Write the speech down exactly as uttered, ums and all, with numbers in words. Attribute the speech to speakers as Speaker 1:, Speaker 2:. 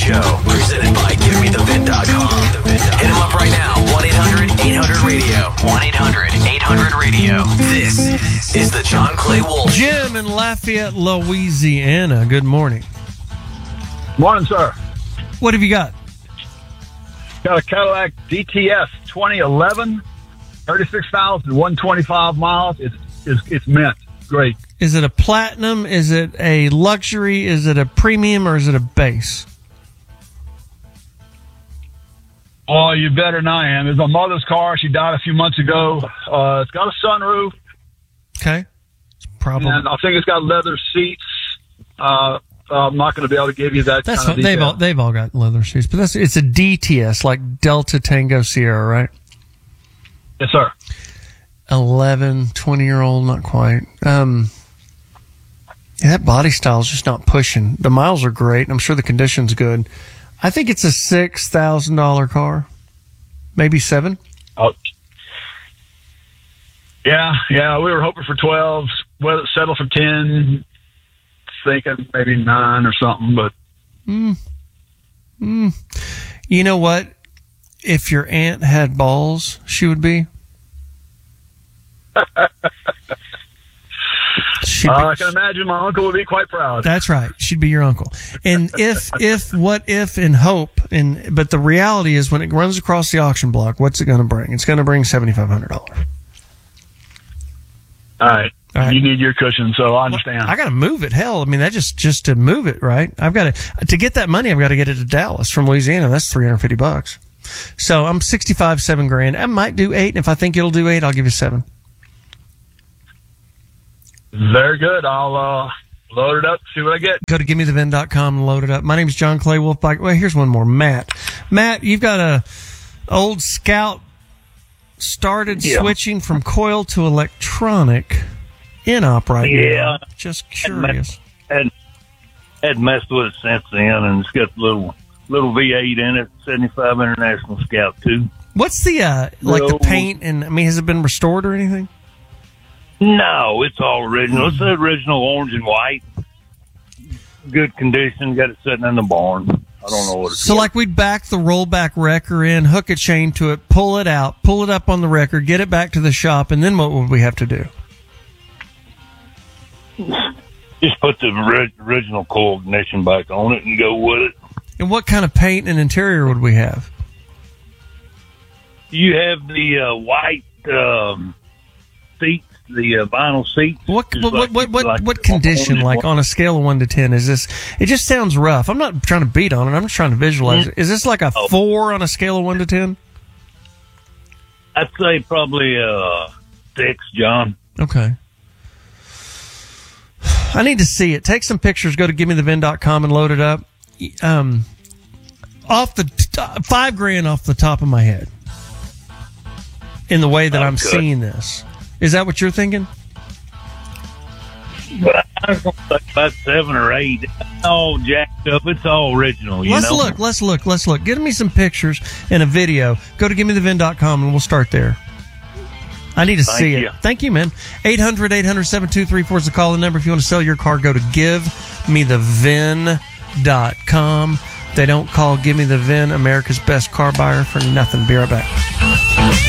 Speaker 1: Show, presented by Give Me The Vin dot com. Hit him up right now, one eight hundred eight hundred radio. one eight hundred eight hundred radio. This is the John Clay Wolf.
Speaker 2: Jim in Lafayette, Louisiana. Good morning.
Speaker 3: Morning, sir.
Speaker 2: What have you got?
Speaker 3: Got a Cadillac D T S twenty eleven, thirty-six thousand one hundred twenty-five miles. It's, it's, it's mint. Great.
Speaker 2: Is it a platinum? Is it a luxury? Is it a premium? Or is it a base?
Speaker 3: Oh, you better than I am. It's my mother's car. She died a few months ago. Uh, it's got a sunroof.
Speaker 2: Okay. Probably.
Speaker 3: And I think it's got leather seats. Uh, I'm not going to be able to give you that
Speaker 2: That's
Speaker 3: kind of
Speaker 2: what, they've
Speaker 3: detail.
Speaker 2: all they've all got leather seats, but that's it's a D T S, like Delta Tango Sierra, right?
Speaker 3: Yes, sir.
Speaker 2: eleven, twenty year old, not quite. Um, yeah, that body style is just not pushing. The miles are great. I'm sure the condition's good. I think it's a six thousand dollar car, maybe seven.
Speaker 3: Oh, yeah, yeah. We were hoping for twelve. Well, settle for ten. Thinking maybe nine or something, but
Speaker 2: mm. Mm. You know what? If your aunt had balls, she would be. She'd be
Speaker 3: uh, I can imagine my uncle would be quite proud.
Speaker 2: That's right. She'd be your uncle. And if, if, what if, and hope, and but the reality is, when it runs across the auction block, what's it going to bring? It's going to bring seventy five hundred dollars.
Speaker 3: All right.
Speaker 2: All right.
Speaker 3: You need your cushion, so I understand.
Speaker 2: I got to move it. Hell, I mean, that just just to move it, right? I've got to to get that money. I've got to get it to Dallas from Louisiana. That's three hundred fifty bucks. So I'm sixty-five, seven grand. I might do eight, and if I think it'll do eight, I'll give you seven.
Speaker 3: Very good. I'll uh, load it up, see what I get.
Speaker 2: Go to give me the vin dot com and load it up. My name's John Clay Wolf. Well, here's one more. Matt. Matt, you've got a old Scout started
Speaker 4: Yeah.
Speaker 2: switching from coil to electronic in-op right now.
Speaker 4: Yeah.
Speaker 2: Just curious.
Speaker 4: Had, had messed with it since then, and it's got a little little V eight in it, seventy-five International Scout two.
Speaker 2: What's the, uh, like the
Speaker 4: No.
Speaker 2: paint, and, I mean, has it been restored or anything?
Speaker 4: No, it's all original. It's the original orange and white. Good condition. Got it sitting in the barn. I don't know what it's
Speaker 2: So, like, we'd back the rollback wrecker in, hook a chain to it, pull it out, pull it up on the wrecker, get it back to the shop, and then what would we have to do?
Speaker 4: Just put the ori- original coil ignition back on it and go with it.
Speaker 2: And what kind of paint and interior would we have?
Speaker 4: You have the uh, white um, seats, the uh, vinyl seats.
Speaker 2: What
Speaker 4: just
Speaker 2: what
Speaker 4: like-
Speaker 2: what what,
Speaker 4: like
Speaker 2: what condition?
Speaker 4: orange
Speaker 2: Like
Speaker 4: one.
Speaker 2: on a scale of one to ten, is this? It just sounds rough. I'm not trying to beat on it. I'm just trying to visualize it. Is this like a
Speaker 4: Oh.
Speaker 2: four on a scale of one to ten?
Speaker 4: I'd say probably uh, six, John.
Speaker 2: Okay. I need to see it. Take some pictures. Go to give me the vin dot com and load it up. Um, off the t- five grand off the top of my head. In the way that
Speaker 4: Oh,
Speaker 2: I'm
Speaker 4: good.
Speaker 2: seeing this, is that what you're thinking?
Speaker 4: But I was going to say about seven or eight. It's all jacked up. It's all original, you
Speaker 2: Let's
Speaker 4: know?
Speaker 2: look. Let's look. Let's look. Give me some pictures and a video. Go to give me the vin dot com and we'll start there. I need to
Speaker 4: Thank
Speaker 2: see
Speaker 4: you.
Speaker 2: it. Thank you, man. eight hundred, eight hundred, seven two three four is the call in number. If you want to sell your car, go to give me the vin dot com. They don't call Give Me the Vin America's Best Car Buyer for nothing. Be right back.